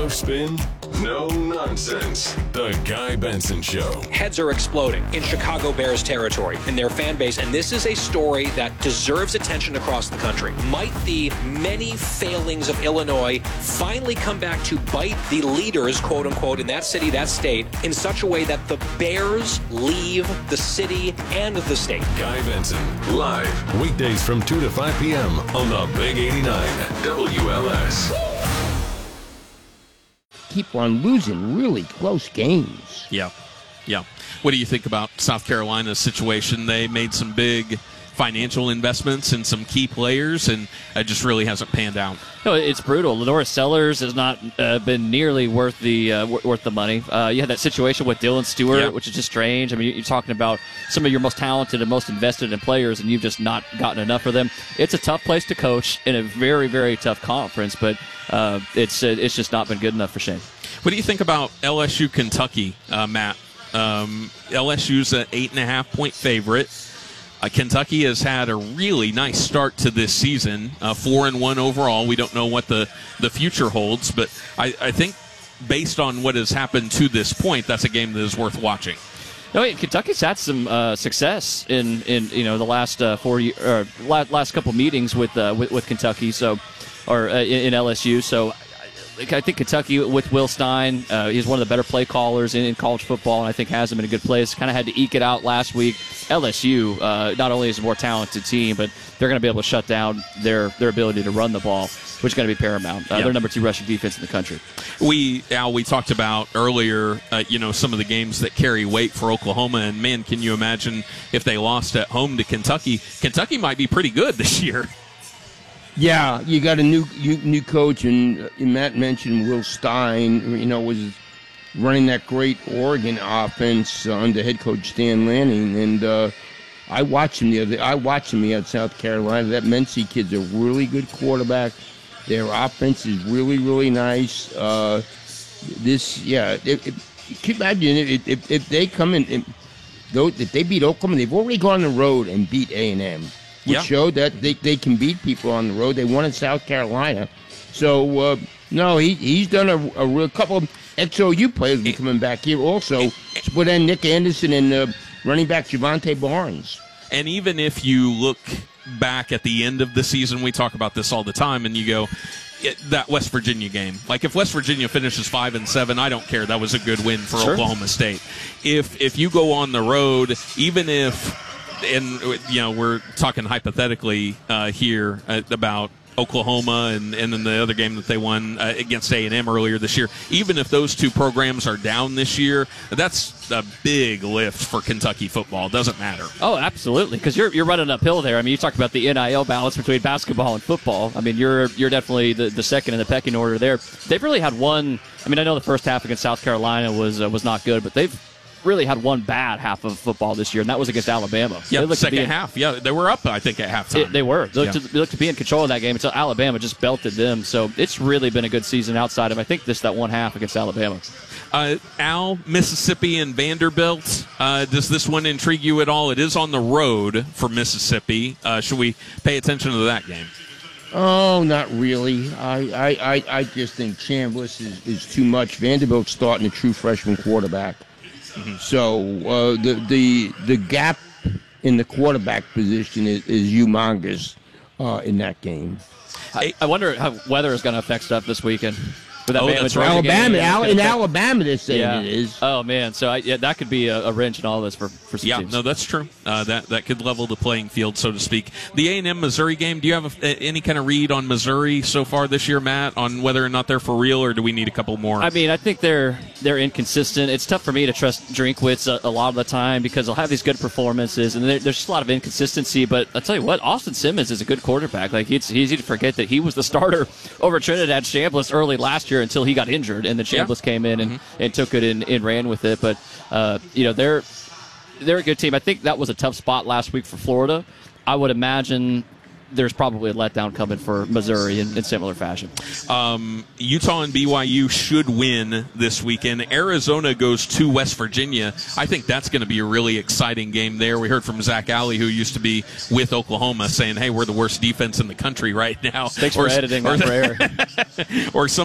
No spin, no nonsense. The Guy Benson Show. Heads are exploding in Chicago Bears territory in their fan base, and this is a story that deserves attention across the country. Might the many failings of Illinois finally come back to bite the leaders, quote unquote, in that city, that state, in such a way that the Bears leave the city and the state? Guy Benson, live, weekdays from 2 to 5 p.m. on the Big 89 WLS. Keep on losing really close games. Yeah. What do you think about South Carolina's situation? They made some big financial investments in some key players, and it just really hasn't panned out. No, it's brutal. Lenora Sellers has not been nearly worth the money. You had that situation with Dylan Stewart, which is just strange. I mean, you're talking about some of your most talented and most invested in players, and you've just not gotten enough of them. It's a tough place to coach in a very, very tough conference, but it's just not been good enough for Shane. What do you think about LSU Kentucky, Matt? LSU's an 8.5-point favorite. Kentucky has had a really nice start to this season, 4-1 overall. We don't know what the future holds, but I think based on what has happened to this point, that's a game that is worth watching. No, Kentucky's had some success in the last last couple meetings with Kentucky, in LSU. So I think Kentucky with Will Stein, he's one of the better play callers in college football, and I think has him in a good place. Kind of had to eke it out last week. LSU not only is a more talented team, but they're going to be able to shut down their ability to run the ball, which is going to be paramount. They're number 2 rushing defense in the country. We talked about earlier, some of the games that carry weight for Oklahoma, and man, can you imagine if they lost at home to Kentucky? Kentucky might be pretty good this year. Yeah, you got a new coach, and Matt mentioned Will Stein. Was running that great Oregon offense under head coach Stan Lanning, and I watched him at South Carolina. That Mency kid's a really good quarterback. Their offense is really, really nice. You can imagine if they come in, if they beat Oklahoma, they've already gone on the road and beat A&M. Which showed that they can beat people on the road. They won in South Carolina. So, he's done a real couple of XOU players be coming back here also. But then Nick Anderson and running back Javante Barnes. And even if you look back at the end of the season, we talk about this all the time, and you go, that West Virginia game. Like, if West Virginia finishes 5-7, I don't care. That was a good win for Oklahoma State. If you go on the road, even if... And, we're talking hypothetically here about Oklahoma and then the other game that they won against A&M earlier this year. Even if those two programs are down this year, that's a big lift for Kentucky football. It doesn't matter. Oh, absolutely, because you're running uphill there. I mean, you talked about the NIL balance between basketball and football. I mean, you're definitely the second in the pecking order there. They've really had one. I mean, I know the first half against South Carolina was not good, but they've really had one bad half of football this year, and that was against Alabama. Yeah, the second half. Yeah, they were up, I think, at halftime. They were. They looked to be in control of that game until Alabama just belted them. So it's really been a good season outside of, I think, that one half against Alabama. Al, Mississippi and Vanderbilt, does this one intrigue you at all? It is on the road for Mississippi. Should we pay attention to that game? Oh, not really. I just think Chambliss is too much. Vanderbilt's starting a true freshman quarterback. Mm-hmm. So the gap in the quarterback position is humongous in that game. I wonder how weather is going to affect stuff this weekend. That's right. Alabama, they're saying it is. Oh man, so that could be a wrench in all this for some teams. Yeah, no, that's true. That could level the playing field, so to speak. The A&M Missouri game. Do you have any kind of read on Missouri so far this year, Matt, on whether or not they're for real, or do we need a couple more? I mean, I think they're inconsistent. It's tough for me to trust Drinkwitz a lot of the time because they'll have these good performances, and there's just a lot of inconsistency. But I'll tell you what, Austin Simmons is a good quarterback. Like, it's easy to forget that he was the starter over Trinidad Chambliss early last year until he got injured, and then Chambliss came in and took it and ran with it. But they're a good team. I think that was a tough spot last week for Florida. I would imagine there's probably a letdown coming for Missouri in similar fashion. Utah and BYU should win this weekend. Arizona goes to West Virginia. I think that's going to be a really exciting game there. We heard from Zach Alley, who used to be with Oklahoma, saying, hey, we're the worst defense in the country right now. Thanks for editing that for air. Or some